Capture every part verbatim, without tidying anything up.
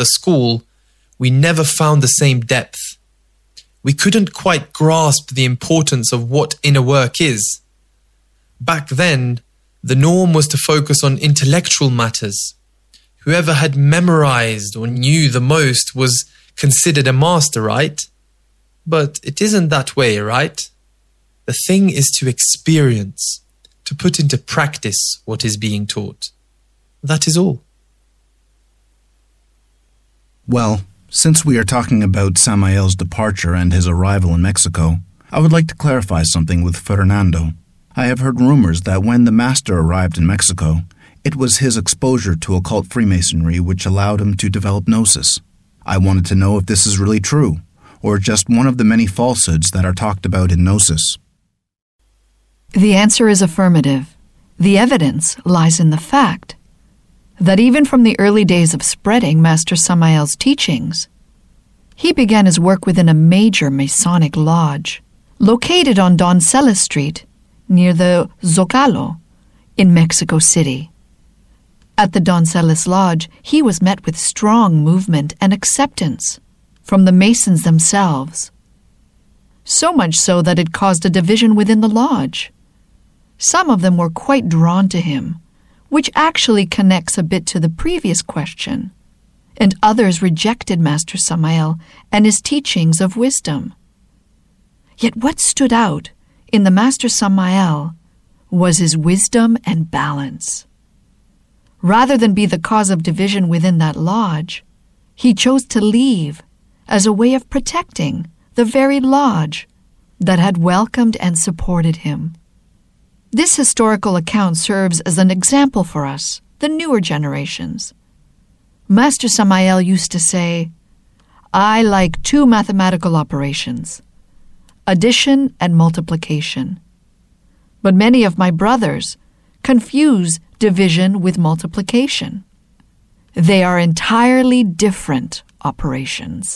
the school, we never found the same depth. We couldn't quite grasp the importance of what inner work is. Back then, the norm was to focus on intellectual matters. Whoever had memorized or knew the most was considered a master, right? But it isn't that way, right? The thing is to experience, to put into practice what is being taught. That is all. Well, since we are talking about Samael's departure and his arrival in Mexico, I would like to clarify something with Fernando. I have heard rumors that when the master arrived in Mexico, it was his exposure to occult Freemasonry which allowed him to develop gnosis. I wanted to know if this is really true, or just one of the many falsehoods that are talked about in gnosis. The answer is affirmative. The evidence lies in the fact that even from the early days of spreading Master Samael's teachings, he began his work within a major Masonic lodge located on Donceles Street near the Zocalo in Mexico City. At the Donceles Lodge, he was met with strong movement and acceptance from the Masons themselves, so much so that it caused a division within the lodge. Some of them were quite drawn to him, which actually connects a bit to the previous question, and others rejected Master Samael and his teachings of wisdom. Yet what stood out in the Master Samael was his wisdom and balance. Rather than be the cause of division within that lodge, he chose to leave as a way of protecting the very lodge that had welcomed and supported him. This historical account serves as an example for us, the newer generations. Master Samael used to say, "I like two mathematical operations, addition and multiplication. But many of my brothers confuse division with multiplication. They are entirely different operations."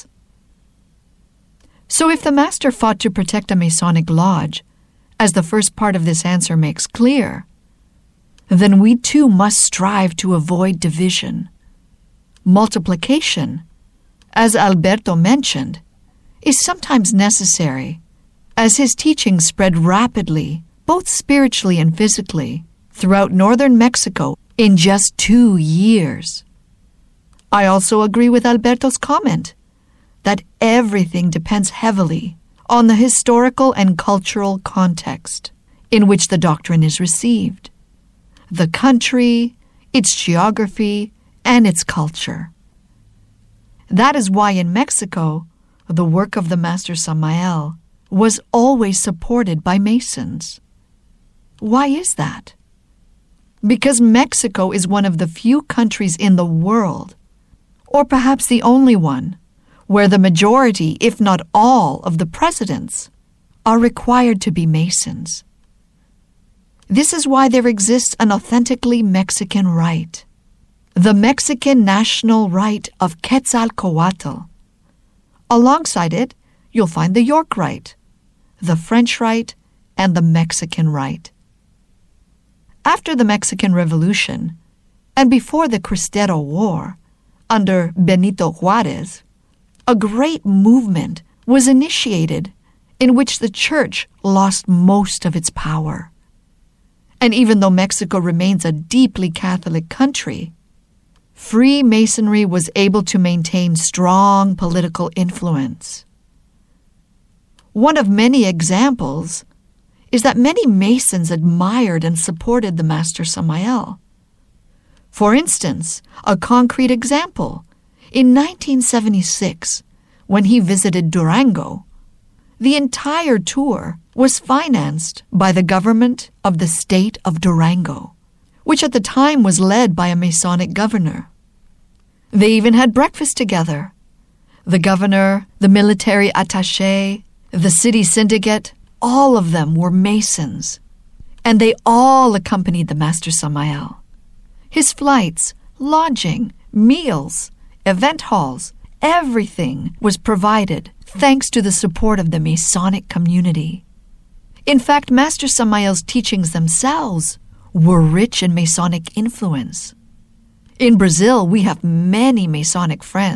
So if the Master fought to protect a Masonic lodge, as the first part of this answer makes clear, then we too must strive to avoid division. Multiplication, as Alberto mentioned, is sometimes necessary, as his teachings spread rapidly, both spiritually and physically, throughout northern Mexico in just two years. I also agree with Alberto's comment that everything depends heavily on the historical and cultural context in which the doctrine is received, the country, its geography, and its culture. That is why in Mexico, the work of the Master Samael was always supported by Masons. Why is that? Because Mexico is one of the few countries in the world, or perhaps the only one, where the majority, if not all, of the presidents are required to be Masons. This is why there exists an authentically Mexican rite, the Mexican national rite of Quetzalcoatl. Alongside it, you'll find the York Rite, the French Rite, and the Mexican Rite. After the Mexican Revolution, and before the Cristero War, under Benito Juárez, a great movement was initiated in which the Church lost most of its power. And even though Mexico remains a deeply Catholic country, Freemasonry was able to maintain strong political influence. One of many examples is that many Masons admired and supported the Master Samael. For instance, a concrete example, in nineteen seventy-six, when he visited Durango, the entire tour was financed by the government of the state of Durango, which at the time was led by a Masonic governor. They even had breakfast together. The governor, the military attaché, the city syndicate, all of them were Masons, and they all accompanied the Master Samael. His flights, lodging, meals, event halls, everything was provided thanks to the support of the Masonic community. In fact, Master Samael's teachings themselves were rich in Masonic influence. In Brazil, we have many Masonic friends.